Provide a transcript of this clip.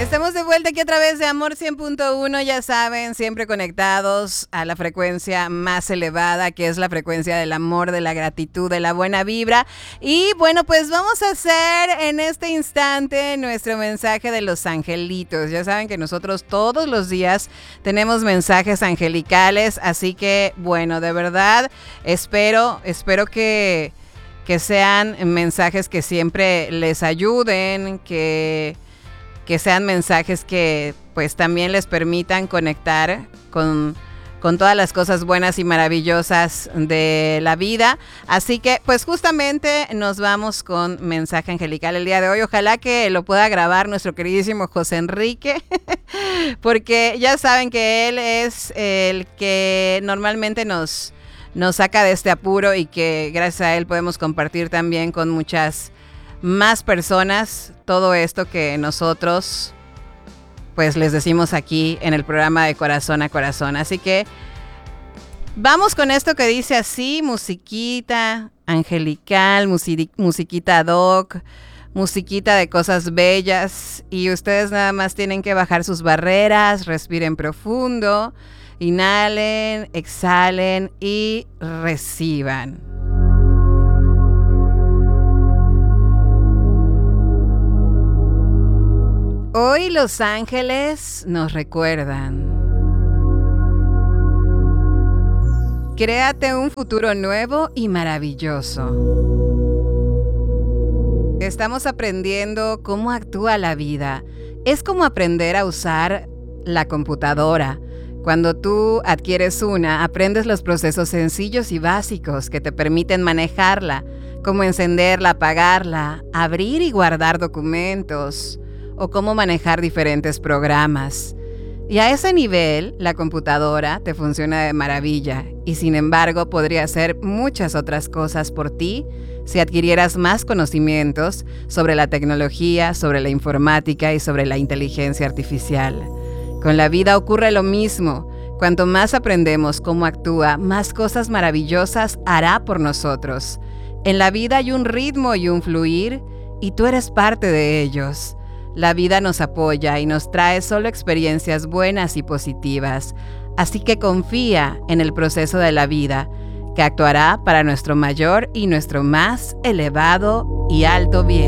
Estamos de vuelta aquí a través de Amor 100.1, ya saben, siempre conectados a la frecuencia más elevada, que es la frecuencia del amor, de la gratitud, de la buena vibra. Y bueno, pues vamos a hacer en este instante nuestro mensaje de los angelitos. Ya saben que nosotros todos los días tenemos mensajes angelicales, así que bueno, de verdad espero que sean mensajes que siempre les ayuden, que sean mensajes que pues también les permitan conectar con todas las cosas buenas y maravillosas de la vida. Así que pues justamente nos vamos con mensaje angelical el día de hoy. Ojalá que lo pueda grabar nuestro queridísimo José Enrique, porque ya saben que él es el que normalmente nos saca de este apuro y que gracias a él podemos compartir también con muchas más personas todo esto que nosotros pues les decimos aquí en el programa de Corazón a Corazón. Así que vamos con esto que dice así: musiquita angelical, musiquita ad hoc, musiquita de cosas bellas, y ustedes nada más tienen que bajar sus barreras, respiren profundo, inhalen, exhalen y reciban. Hoy los ángeles nos recuerdan: créate un futuro nuevo y maravilloso. Estamos aprendiendo cómo actúa la vida. Es como aprender a usar la computadora. Cuando tú adquieres una, aprendes los procesos sencillos y básicos que te permiten manejarla, como encenderla, apagarla, abrir y guardar documentos, o cómo manejar diferentes programas. Y a ese nivel, la computadora te funciona de maravilla, y sin embargo podría hacer muchas otras cosas por ti si adquirieras más conocimientos sobre la tecnología, sobre la informática y sobre la inteligencia artificial. Con la vida ocurre lo mismo. Cuanto más aprendemos cómo actúa, más cosas maravillosas hará por nosotros. En la vida hay un ritmo y un fluir, y tú eres parte de ellos. La vida nos apoya y nos trae solo experiencias buenas y positivas, así que confía en el proceso de la vida, que actuará para nuestro mayor y nuestro más elevado y alto bien.